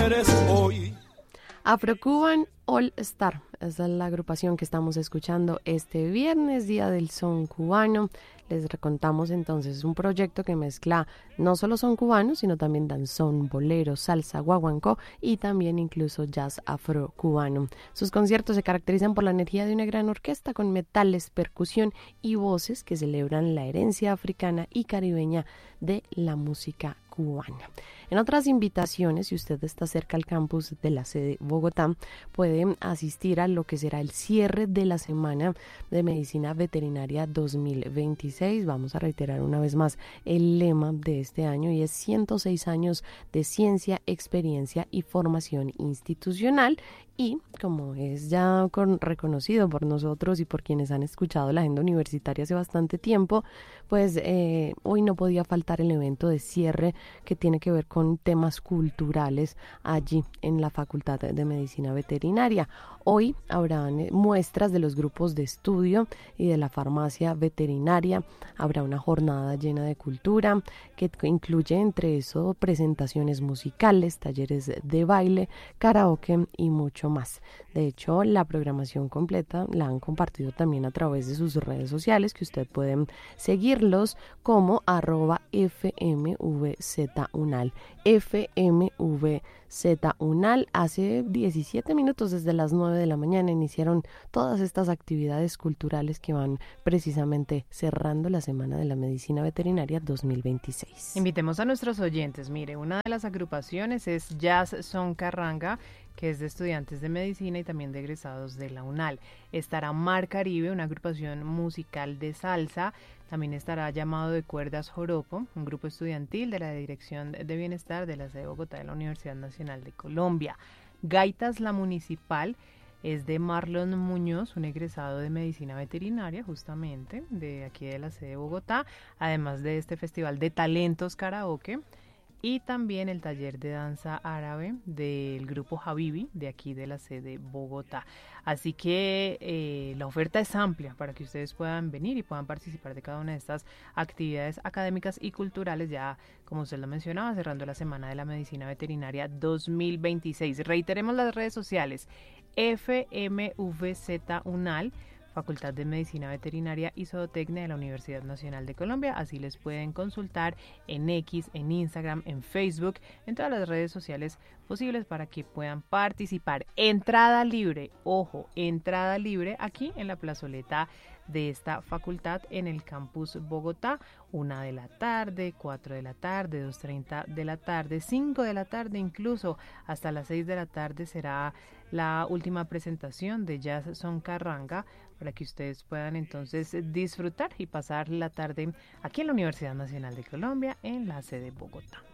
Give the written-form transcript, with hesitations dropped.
eres hoy. Afro-Cuban All Star, esa es la agrupación que estamos escuchando este viernes, Día del Son Cubano. Les recontamos entonces un proyecto que mezcla no solo son cubanos, sino también danzón, bolero, salsa, guaguancó y también incluso jazz afro-cubano. Sus conciertos se caracterizan por la energía de una gran orquesta con metales, percusión y voces que celebran la herencia africana y caribeña de la música cubana. En otras invitaciones, si usted está cerca al campus de la sede Bogotá, puede asistir a lo que será el cierre de la Semana de Medicina Veterinaria 2026. Vamos a reiterar una vez más el lema de este año y es 106 años de ciencia, experiencia y formación institucional. Y como es ya reconocido por nosotros y por quienes han escuchado la agenda universitaria hace bastante tiempo, pues hoy no podía faltar el evento de cierre que tiene que ver con temas culturales allí en la Facultad de Medicina Veterinaria. Hoy habrán muestras de los grupos de estudio y de la farmacia veterinaria. Habrá una jornada llena de cultura que incluye entre eso presentaciones musicales, talleres de baile, karaoke y mucho más. De hecho, la programación completa la han compartido también a través de sus redes sociales, que usted puede seguirlos como @FMVZUNAL. FMVZUNAL. Hace 17 minutos, desde las 9 de la mañana, iniciaron todas estas actividades culturales que van precisamente cerrando la Semana de la Medicina Veterinaria 2026. Invitemos a nuestros oyentes. Mire, una de las agrupaciones es Jazz Son Carranga, que es de estudiantes de medicina y también de egresados de la UNAL. Estará Mar Caribe, una agrupación musical de salsa. También estará Llamado de Cuerdas Joropo, un grupo estudiantil de la Dirección de Bienestar de la sede de Bogotá de la Universidad Nacional de Colombia. Gaitas La Municipal es de Marlon Muñoz, un egresado de medicina veterinaria, justamente, de aquí de la sede de Bogotá, además de este festival de talentos karaoke. Y también el taller de danza árabe del grupo Habibi, de aquí de la sede Bogotá. Así que la oferta es amplia para que ustedes puedan venir y puedan participar de cada una de estas actividades académicas y culturales, ya como usted lo mencionaba, cerrando la Semana de la Medicina Veterinaria 2026. Reiteremos las redes sociales: FMVZUNAL, Facultad de Medicina Veterinaria y Zootecnia de la Universidad Nacional de Colombia. Así les pueden consultar en X, en Instagram, en Facebook, en todas las redes sociales posibles para que puedan participar. Entrada libre, ojo, entrada libre aquí en la plazoleta de esta facultad en el campus Bogotá. 1 de la tarde, 4 de la tarde, 2:30 de la tarde, 5 de la tarde, incluso hasta las 6 de la tarde será la última presentación de Jazz Son Carranga, para que ustedes puedan entonces disfrutar y pasar la tarde aquí en la Universidad Nacional de Colombia, en la sede Bogotá.